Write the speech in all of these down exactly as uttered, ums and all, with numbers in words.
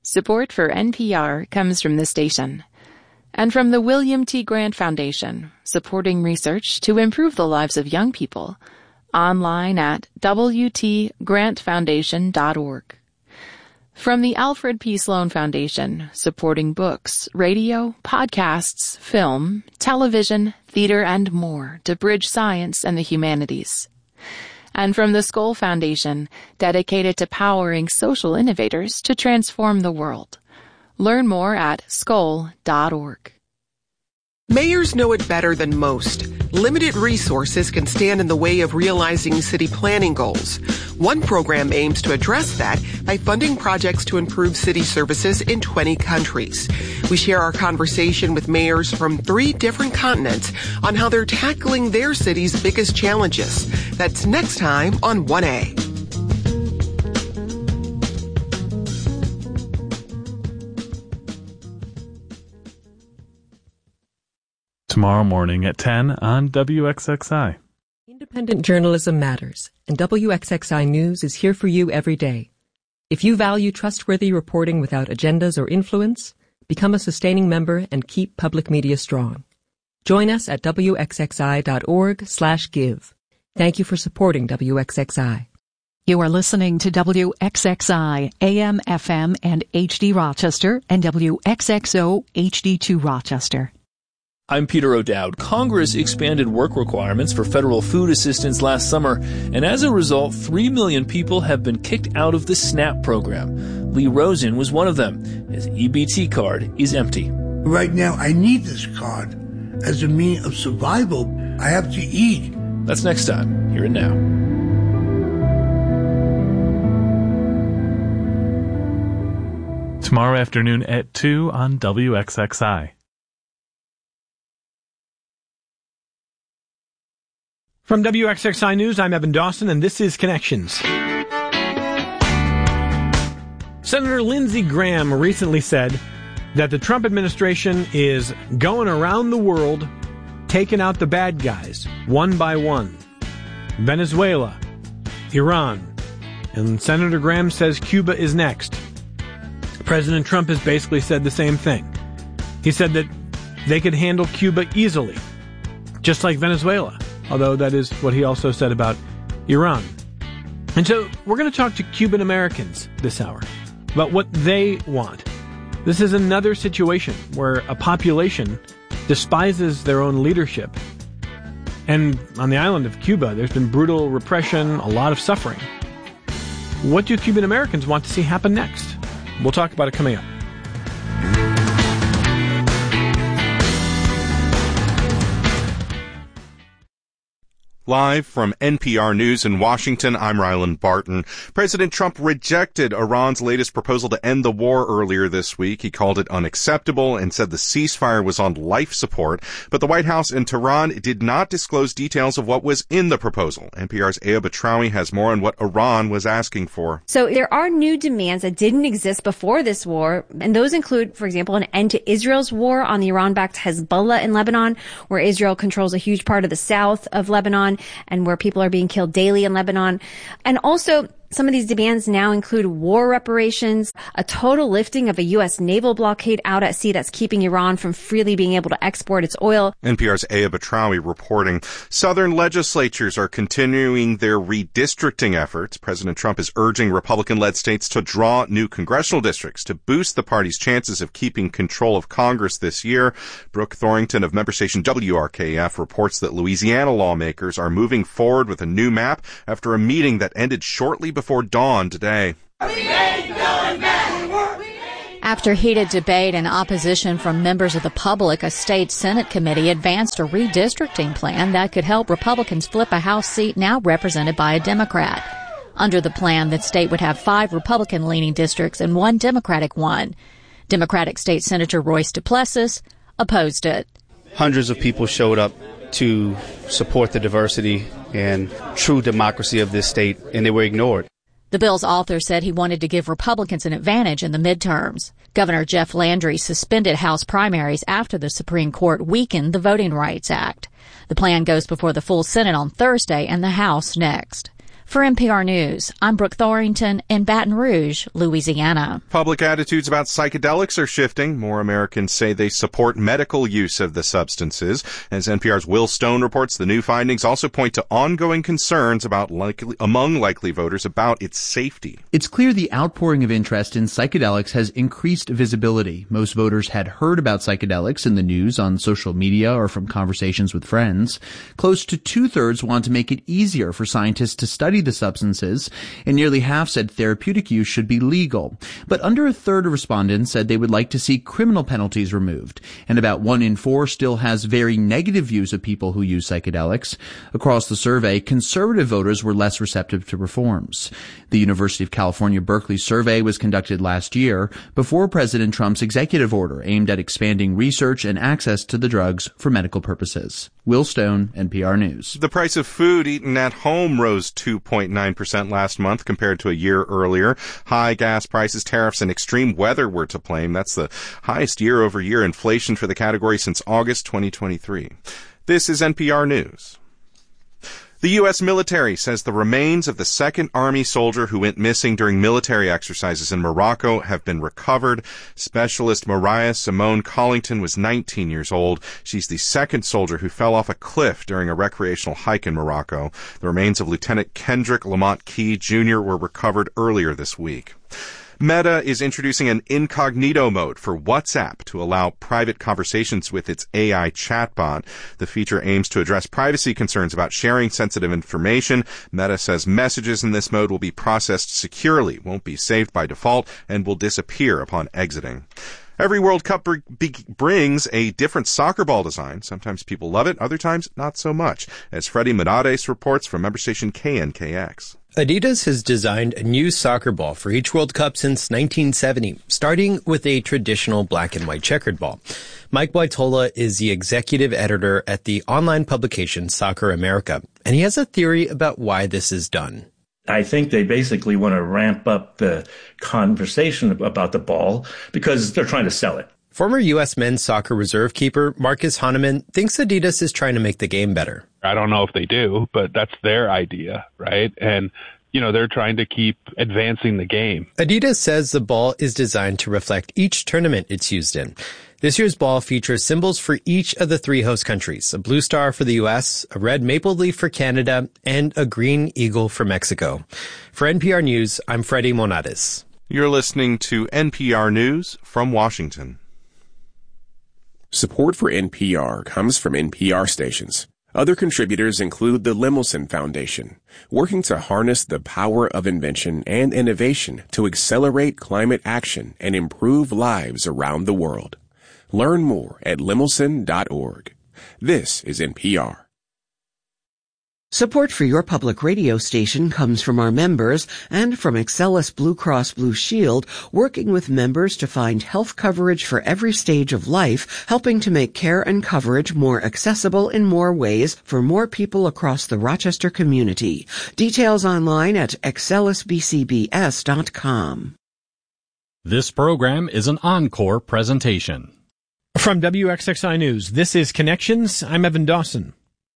Support for N P R comes from this station and from the William T. Grant Foundation, supporting research to improve the lives of young people, online at w t grant foundation dot org. From the Alfred P. Sloan Foundation, supporting books, radio, podcasts, film, television, theater, and more to bridge science and the humanities. And from the Skoll Foundation, dedicated to powering social innovators to transform the world. Learn more at skoll dot org. Mayors know it better than most. Limited resources can stand in the way of realizing city planning goals. One program aims to address that by funding projects to improve city services in twenty countries. We share our conversation with mayors from three different continents on how they're tackling their city's biggest challenges. That's next time on one A. Tomorrow morning at ten on W X X I. Independent journalism matters, and W X X I News is here for you every day. If you value trustworthy reporting without agendas or influence, become a sustaining member and keep public media strong. Join us at w x x i dot org slash give. Thank you for supporting W X X I. You are listening to W X X I, A M, F M, and H D Rochester, and W X X O, H D two Rochester. I'm Peter O'Dowd. Congress expanded work requirements for federal food assistance last summer, and as a result, three million people have been kicked out of the SNAP program. Lee Rosen was one of them. His E B T card is empty. Right now, I need this card as a means of survival. I have to eat. That's next time, here and now. Tomorrow afternoon at two on W X X I. From W X X I News, I'm Evan Dawson, and this is Connections. Senator Lindsey Graham recently said that the Trump administration is going around the world taking out the bad guys, one by one. Venezuela, Iran, and Senator Graham says Cuba is next. President Trump has basically said the same thing. He said that they could handle Cuba easily, just like Venezuela. Although that is what he also said about Iran. And so we're going to talk to Cuban Americans this hour about what they want. This is another situation where a population despises their own leadership. And on the island of Cuba, there's been brutal repression, a lot of suffering. What do Cuban Americans want to see happen next? We'll talk about it coming up. Live from N P R News in Washington, I'm Ryland Barton. President Trump rejected Iran's latest proposal to end the war earlier this week. He called it unacceptable and said the ceasefire was on life support. But the White House in Tehran did not disclose details of what was in the proposal. N P R's Aya Batrawi has more on what Iran was asking for. So there are new demands that didn't exist before this war, and those include, for example, an end to Israel's war on the Iran-backed Hezbollah in Lebanon, where Israel controls a huge part of the south of Lebanon, and where people are being killed daily in Lebanon. And also, some of these demands now include war reparations, a total lifting of a U S naval blockade out at sea that's keeping Iran from freely being able to export its oil. N P R's Aya Batrawi reporting. Southern legislatures are continuing their redistricting efforts. President Trump is urging Republican-led states to draw new congressional districts to boost the party's chances of keeping control of Congress this year. Brooke Thorington of member station W R K F reports that Louisiana lawmakers are moving forward with a new map after a meeting that ended shortly before Before dawn today. After heated debate and opposition from members of the public, a state Senate committee advanced a redistricting plan that could help Republicans flip a House seat now represented by a Democrat. Under the plan, the state would have five Republican-leaning districts and one Democratic one. Democratic State Senator Royce DePlessis opposed it. Hundreds of people showed up to support the diversity and true democracy of this state, and they were ignored. The bill's author said he wanted to give Republicans an advantage in the midterms. Governor Jeff Landry suspended House primaries after the Supreme Court weakened the Voting Rights Act. The plan goes before the full Senate on Thursday and the House next. For N P R News, I'm Brooke Thorington in Baton Rouge, Louisiana. Public attitudes about psychedelics are shifting. More Americans say they support medical use of the substances. As N P R's Will Stone reports, the new findings also point to ongoing concerns about likely, among likely voters about its safety. It's clear the outpouring of interest in psychedelics has increased visibility. Most voters had heard about psychedelics in the news, on social media, or from conversations with friends. Close to two-thirds want to make it easier for scientists to study the substances, and nearly half said therapeutic use should be legal. But under a third of respondents said they would like to see criminal penalties removed, and about one in four still has very negative views of people who use psychedelics. Across the survey, conservative voters were less receptive to reforms. The University of California Berkeley survey was conducted last year before President Trump's executive order aimed at expanding research and access to the drugs for medical purposes. Will Stone, N P R News. The price of food eaten at home rose two point nine percent last month compared to a year earlier. High gas prices, tariffs, and extreme weather were to blame. That's the highest year-over-year inflation for the category since August twenty twenty-three. This is N P R News. The U S military says the remains of the second Army soldier who went missing during military exercises in Morocco have been recovered. Specialist Mariah Simone Collington was nineteen years old. She's the second soldier who fell off a cliff during a recreational hike in Morocco. The remains of Lieutenant Kendrick Lamont Key Junior were recovered earlier this week. Meta is introducing an incognito mode for WhatsApp to allow private conversations with its A I chatbot. The feature aims to address privacy concerns about sharing sensitive information. Meta says messages in this mode will be processed securely, won't be saved by default, and will disappear upon exiting. Every World Cup br- b- brings a different soccer ball design. Sometimes people love it, other times not so much. As Freddie Monades reports from member station K N K X. Adidas has designed a new soccer ball for each World Cup since nineteen seventy, starting with a traditional black and white checkered ball. Mike Boitola is the executive editor at the online publication Soccer America, and he has a theory about why this is done. I think they basically want to ramp up the conversation about the ball because they're trying to sell it. Former U S men's soccer reserve keeper Marcus Hahnemann thinks Adidas is trying to make the game better. I don't know if they do, but that's their idea, right? And, you know, they're trying to keep advancing the game. Adidas says the ball is designed to reflect each tournament it's used in. This year's ball features symbols for each of the three host countries, a blue star for the U S, a red maple leaf for Canada, and a green eagle for Mexico. For N P R News, I'm Freddie Monades. You're listening to N P R News from Washington. Support for N P R comes from N P R stations. Other contributors include the Lemelson Foundation, working to harness the power of invention and innovation to accelerate climate action and improve lives around the world. Learn more at lemelson dot org. This is N P R. Support for your public radio station comes from our members and from Excellus Blue Cross Blue Shield, working with members to find health coverage for every stage of life, helping to make care and coverage more accessible in more ways for more people across the Rochester community. Details online at excellus b c b s dot com. This program is an encore presentation. From W X X I News, this is Connections. I'm Evan Dawson.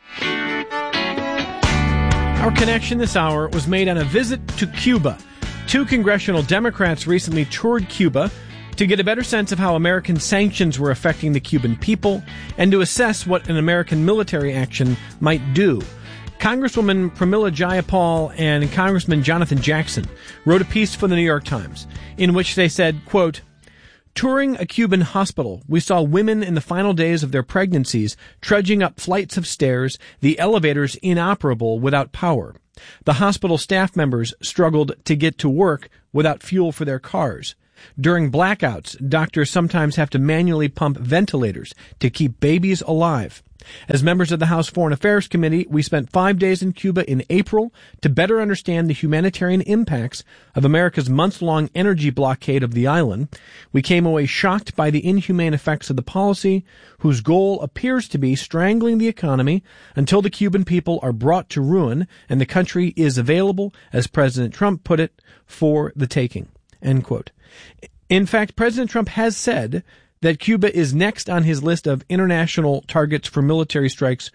Our connection this hour was made on a visit to Cuba. Two congressional Democrats recently toured Cuba to get a better sense of how American sanctions were affecting the Cuban people and to assess what an American military action might do. Congresswoman Pramila Jayapal and Congressman Jonathan Jackson wrote a piece for the New York Times in which they said, quote, touring a Cuban hospital, we saw women in the final days of their pregnancies trudging up flights of stairs, the elevators inoperable without power. The hospital staff members struggled to get to work without fuel for their cars. During blackouts, doctors sometimes have to manually pump ventilators to keep babies alive. As members of the House Foreign Affairs Committee, we spent five days in Cuba in April to better understand the humanitarian impacts of America's months-long energy blockade of the island. We came away shocked by the inhumane effects of the policy, whose goal appears to be strangling the economy until the Cuban people are brought to ruin and the country is available, as President Trump put it, for the taking. End quote. In fact, President Trump has said that Cuba is next on his list of international targets for military strikes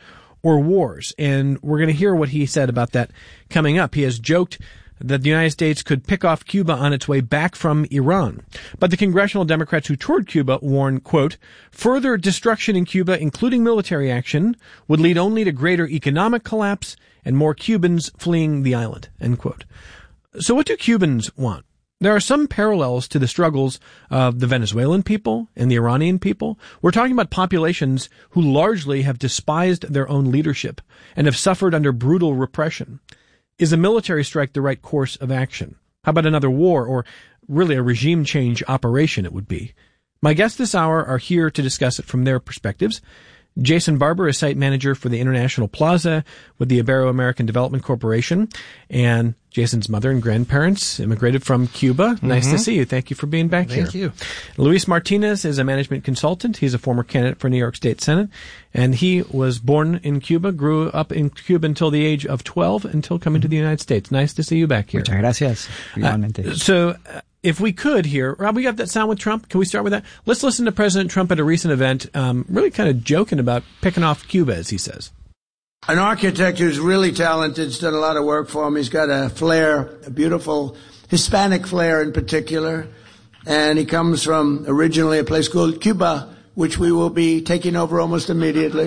or wars. And we're going to hear what he said about that coming up. He has joked that the United States could pick off Cuba on its way back from Iran. But the congressional Democrats who toured Cuba warn, quote, further destruction in Cuba, including military action, would lead only to greater economic collapse and more Cubans fleeing the island, end quote. So what do Cubans want? There are some parallels to the struggles of the Venezuelan people and the Iranian people. We're talking about populations who largely have despised their own leadership and have suffered under brutal repression. Is a military strike the right course of action? How about another war, or really a regime change operation it would be? My guests this hour are here to discuss it from their perspectives. Jason Barber is site manager for the International Plaza with the Ibero-American Development Corporation, and Jason's mother and grandparents immigrated from Cuba. Nice mm-hmm. to see you. Thank you for being back Thank here. Thank you. Luis Martinez is a management consultant. He's a former candidate for New York State Senate, and he was born in Cuba, grew up in Cuba until the age of twelve, until coming to the United States. Nice to see you back here. Muchas gracias. Uh, so, uh, if we could here, Rob, we got that sound with Trump. Can we start with that? Let's listen to President Trump at a recent event, um, really kind of joking about picking off Cuba, as he says. An architect who's really talented, has done a lot of work for him. He's got a flair, a beautiful Hispanic flair in particular. And he comes from originally a place called Cuba, which we will be taking over almost immediately.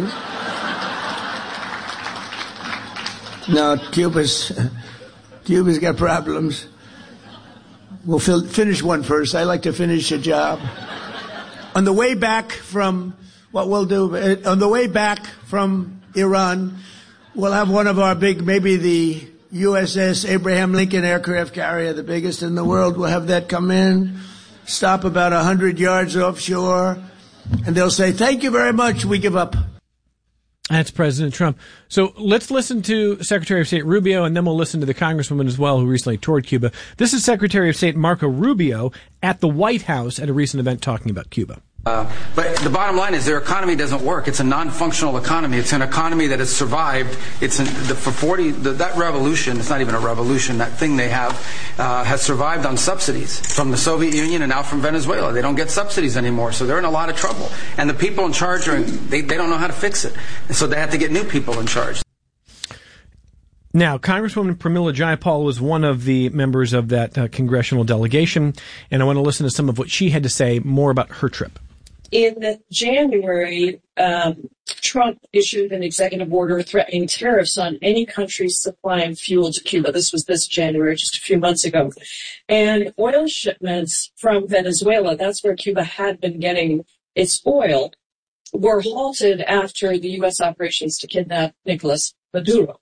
No, Cuba's, Cuba's got problems. We'll fil- finish one first. I like to finish a job. On the way back from, what we'll do, uh, on the way back from Iran, we'll have one of our big, maybe the U S S Abraham Lincoln aircraft carrier, the biggest in the world. We'll have that come in, stop about a hundred yards offshore, and they'll say, thank you very much, we give up. That's President Trump. So let's listen to Secretary of State Rubio, and then we'll listen to the Congresswoman as well who recently toured Cuba. This is Secretary of State Marco Rubio at the White House at a recent event talking about Cuba. Uh, but the bottom line is their economy doesn't work. It's a non-functional economy. It's an economy that has survived. It's an, the, for forty the, that revolution. It's not even a revolution. That thing they have uh, has survived on subsidies from the Soviet Union and now from Venezuela. They don't get subsidies anymore, so they're in a lot of trouble. And the people in charge are they, they don't know how to fix it, and so they have to get new people in charge. Now, Congresswoman Pramila Jayapal was one of the members of that uh, congressional delegation, and I want to listen to some of what she had to say more about her trip. In January, um, Trump issued an executive order threatening tariffs on any country supplying fuel to Cuba. This was this January, just a few months ago. And oil shipments from Venezuela, that's where Cuba had been getting its oil, were halted after the U S operations to kidnap Nicolas Maduro.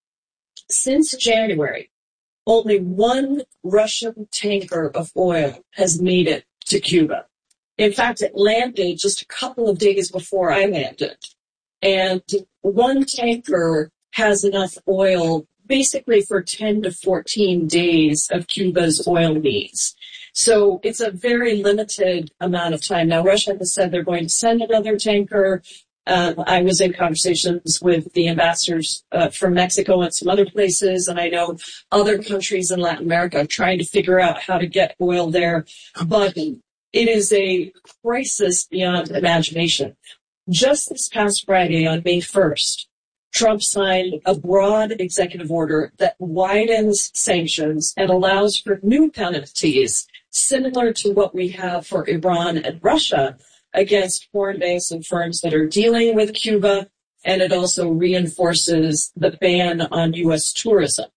Since January, only one Russian tanker of oil has made it to Cuba. In fact, it landed just a couple of days before I landed. And one tanker has enough oil basically for ten to fourteen days of Cuba's oil needs. So it's a very limited amount of time. Now, Russia has said they're going to send another tanker. Um, I was in conversations with the ambassadors uh, from Mexico and some other places, and I know other countries in Latin America are trying to figure out how to get oil there. But it is a crisis beyond imagination. Just this past Friday, on May first, Trump signed a broad executive order that widens sanctions and allows for new penalties similar to what we have for Iran and Russia against foreign banks and firms that are dealing with Cuba, and it also reinforces the ban on U S tourism.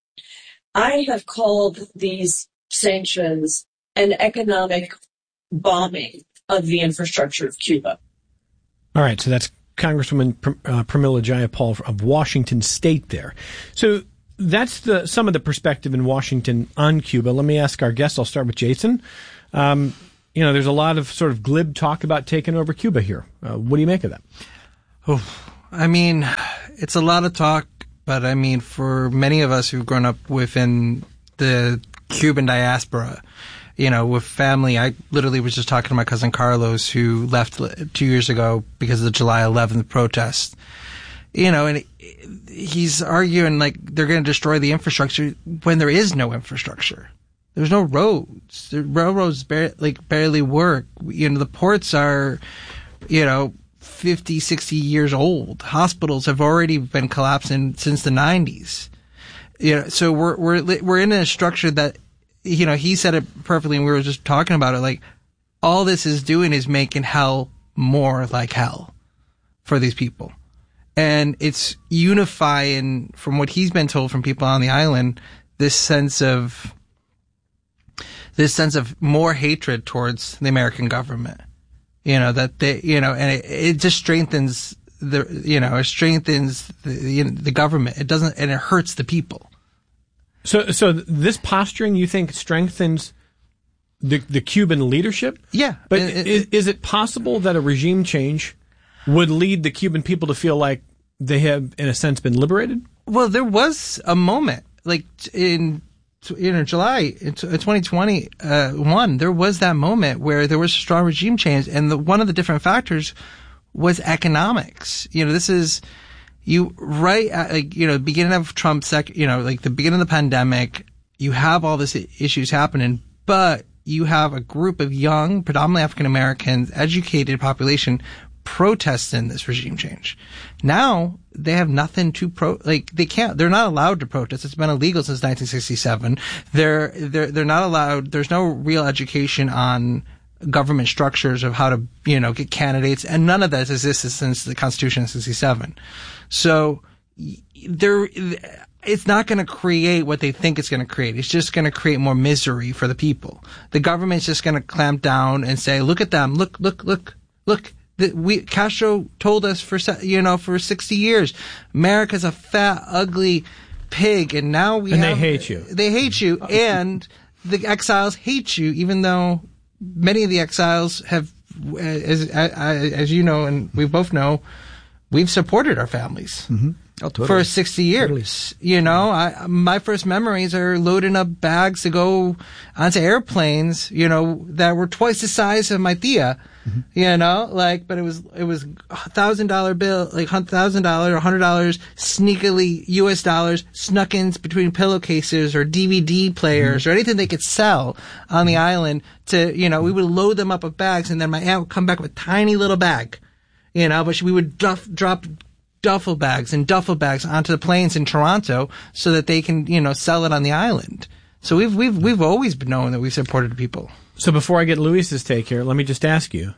I have called these sanctions an economic bombing of the infrastructure of Cuba. All right, so that's Congresswoman uh, Pramila Jayapal of Washington State there. So that's the some of the perspective in Washington on Cuba. Let me ask our guests. I'll start with Jason. Um, you know, there's a lot of sort of glib talk about taking over Cuba here. Uh, what do you make of that? Oh, I mean, it's a lot of talk, but I mean, for many of us who've grown up within the Cuban diaspora, you know, with family, I literally was just talking to my cousin Carlos, who left two years ago because of the July eleventh protest. You know, and he's arguing like they're going to destroy the infrastructure when there is no infrastructure. There's no roads. The railroads barely, like barely work. You know, the ports are, you know, fifty, sixty years old. Hospitals have already been collapsing since the nineties. You know, so we're we're we're in a structure that, you know, he said it perfectly, and we were just talking about it. Like, all this is doing is making hell more like hell for these people. And it's unifying, from what he's been told from people on the island, this sense of this sense of more hatred towards the American government. You know, that they, you know, and it, it just strengthens the, you know, it strengthens the, you know, the government. It doesn't, and it hurts the people. So, so this posturing, you think, strengthens the the Cuban leadership? Yeah. But it, it, is, is it possible that a regime change would lead the Cuban people to feel like they have, in a sense, been liberated? Well, there was a moment, like in, you know, July in twenty twenty-one, there was that moment where there was a strong regime change, and the, one of the different factors was economics. You know, this is you right at, like, you know, beginning of Trump's sec, you know, like the beginning of the pandemic, you have all these issues happening, but you have a group of young, predominantly African Americans, educated population protesting this regime change. Now they have nothing to pro, like they can't, they're not allowed to protest. It's been illegal since nineteen sixty-seven. They're, they're, they're not allowed, there's no real education on government structures of how to, you know, get candidates, and none of that existed since the Constitution of sixty-seven. So there, it's not going to create what they think it's going to create. It's just going to create more misery for the people. The government's just going to clamp down and say, look at them, look, look, look, look. That we, Castro told us for, you know, for sixty years, America's a fat, ugly pig, and now we and have, they hate you. They hate you, and the exiles hate you, even though many of the exiles have, as, as, as you know, and we both know, we've supported our families. Mm-hmm. Oh, totally. For sixty years. Totally. You know, I, my first memories are loading up bags to go onto airplanes, you know, that were twice the size of my tia, mm-hmm. you know, like, but it was, it was a thousand dollar bill, like thousand dollar, a hundred dollars, sneakily U S dollars, snuck in between pillowcases or D V D players mm-hmm. or anything they could sell on the island to, you know, we would load them up with bags, and then my aunt would come back with a tiny little bag, you know, but she, we would duff, drop duffel bags and duffel bags onto the planes in Toronto so that they can, you know, sell it on the island. So we've we've we've always been known that we've supported people. So before I get Luis's take here, let me just ask you,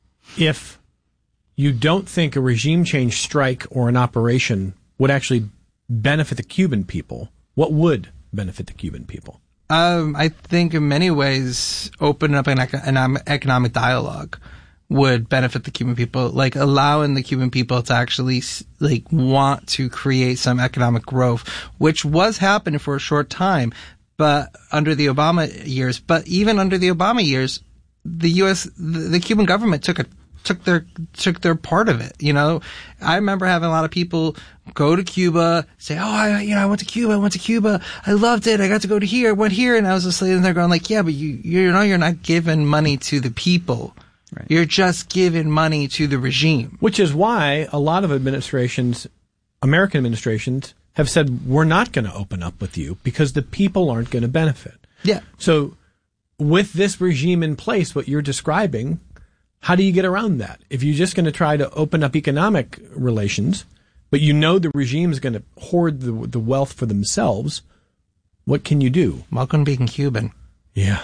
if you don't think a regime change strike or an operation would actually benefit the Cuban people, what would benefit the Cuban people? Um, I think in many ways opening up an, an economic dialogue would benefit the Cuban people, like allowing the Cuban people to actually like want to create some economic growth, which was happening for a short time, but under the Obama years. But even under the Obama years, the U S, the, the Cuban government took a took their took their part of it. You know, I remember having a lot of people go to Cuba, say, "Oh, I, you know, I went to Cuba. I went to Cuba. I loved it. I got to go to here. I went here," and I was just sitting there going, "Like, yeah, but you, you know, you're not giving money to the people." Right. You're just giving money to the regime. Which is why a lot of administrations, American administrations, have said, we're not going to open up with you because the people aren't going to benefit. Yeah. So with this regime in place, what you're describing, how do you get around that? If you're just going to try to open up economic relations, but you know the regime is going to hoard the, the wealth for themselves, what can you do? Welcome to being Cuban. Yeah.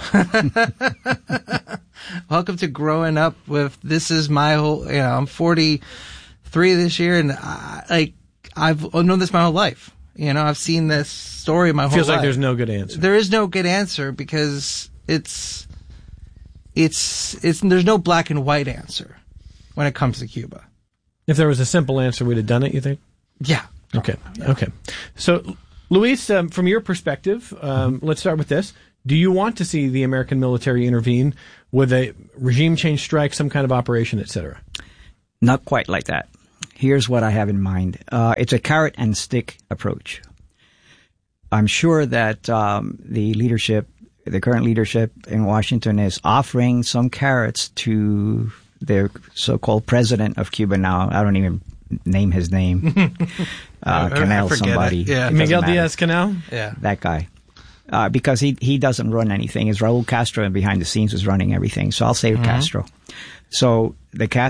Welcome to growing up with, this is my whole, you know, I'm forty-three this year, and I, like, I've known this my whole life. You know, I've seen this story my whole life. Feels like there's no good answer. There is no good answer because it's, it's, it's, there's no black and white answer when it comes to Cuba. If there was a simple answer, we'd have done it, you think? Yeah. Okay. Yeah. Okay. So, Luis, um, from your perspective, um, mm-hmm. let's start with this. Do you want to see the American military intervene with a regime change strike, some kind of operation, et cetera? Not quite like that. Here's what I have in mind. Uh, it's a carrot and stick approach. I'm sure that um, the leadership, the current leadership in Washington is offering some carrots to their so-called president of Cuba now. I don't even name his name. uh, Canel somebody. Yeah. Miguel Diaz-Canel? Yeah. That guy. Uh, because he, he doesn't run anything. It's Raul Castro behind the scenes is running everything. So I'll say mm-hmm. Castro. So the Castro